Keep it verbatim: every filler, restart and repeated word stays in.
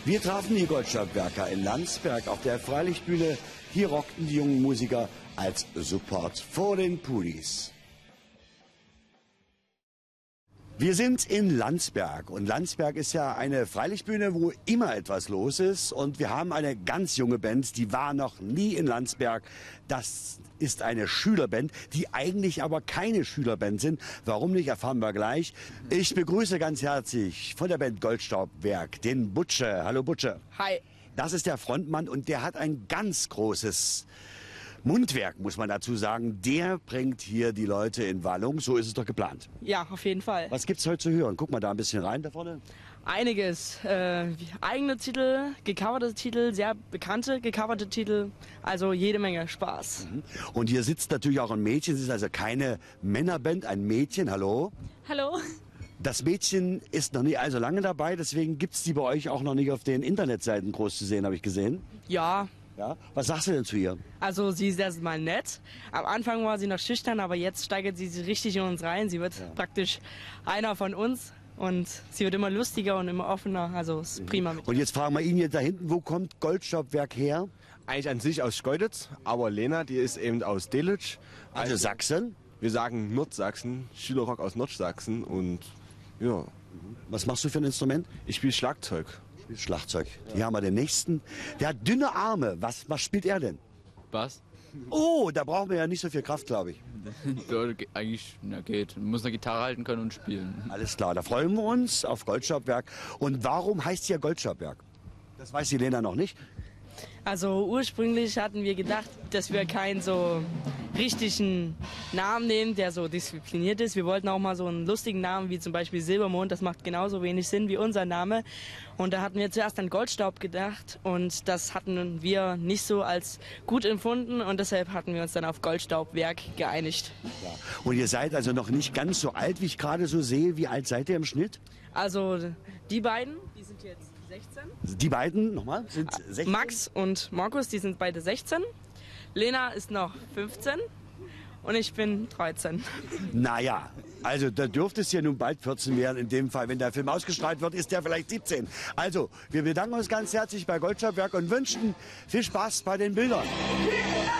Wir trafen die Goldstaubwerker in Landsberg auf der Freilichtbühne. Hier rockten die jungen Musiker als Support vor den Pudis. Wir sind in Landsberg und Landsberg ist ja eine Freilichtbühne, wo immer etwas los ist, und wir haben eine ganz junge Band, die war noch nie in Landsberg. Das ist eine Schülerband, die eigentlich aber keine Schülerband sind. Warum nicht, erfahren wir gleich. Ich begrüße ganz herzlich von der Band Goldstaubwerk den Butsche. Hallo Butsche. Hi. Das ist der Frontmann und der hat ein ganz großes Mundwerk, muss man dazu sagen. Der bringt hier die Leute in Wallung. So ist es doch geplant. Ja, auf jeden Fall. Was gibt's heute zu hören? Guck mal da ein bisschen rein da vorne. Einiges. Äh, eigene Titel, gecoverte Titel, sehr bekannte gecoverte Titel. Also jede Menge Spaß. Mhm. Und hier sitzt natürlich auch ein Mädchen. Es ist also keine Männerband, ein Mädchen. Hallo? Hallo. Das Mädchen ist noch nicht allzu lange dabei. Deswegen gibt's die bei euch auch noch nicht auf den Internetseiten groß zu sehen, habe ich gesehen. Ja. Ja? Was sagst du denn zu ihr? Also sie ist erstmal nett. Am Anfang war sie noch schüchtern, aber jetzt steigert sie sich richtig in uns rein. Sie wird ja praktisch einer von uns und sie wird immer lustiger und immer offener. Also ist prima mit ihr. Und jetzt fragen wir ihn hier da hinten, wo kommt Goldstaubwerk her? Eigentlich an sich aus Schkeuditz, aber Lena, die ist eben aus Delitzsch. Also Sachsen? Wir sagen Nordsachsen, Schülerrock aus Nordsachsen und ja. Was machst du für ein Instrument? Ich spiele Schlagzeug. Schlagzeug. Hier haben wir den nächsten. Der hat dünne Arme. Was, was spielt er denn? Bass? Oh, da brauchen wir ja nicht so viel Kraft, glaube ich. Ja, eigentlich, na geht. Man muss eine Gitarre halten können und spielen. Alles klar, da freuen wir uns auf Goldstaubwerk. Und warum heißt hier Goldstaubwerk? Das weiß die Lena noch nicht. Also ursprünglich hatten wir gedacht, dass wir keinen so richtigen Namen nehmen, der so diszipliniert ist. Wir wollten auch mal so einen lustigen Namen wie zum Beispiel Silbermond. Das macht genauso wenig Sinn wie unser Name. Und da hatten wir zuerst an Goldstaub gedacht und das hatten wir nicht so als gut empfunden und deshalb hatten wir uns dann auf Goldstaubwerk geeinigt. Ja. Und ihr seid also noch nicht ganz so alt, wie ich gerade so sehe. Wie alt seid ihr im Schnitt? Also die beiden, die sind jetzt sechzehn. Die beiden, nochmal, sind sechzehn? Max und Markus, die sind beide sechzehn. Lena ist noch fünfzehn und ich bin dreizehn. Naja, also da dürfte es ja nun bald vierzehn werden. In dem Fall, wenn der Film ausgestrahlt wird, ist der vielleicht siebzehn. Also, wir bedanken uns ganz herzlich bei Goldstaubwerk und wünschen viel Spaß bei den Bildern.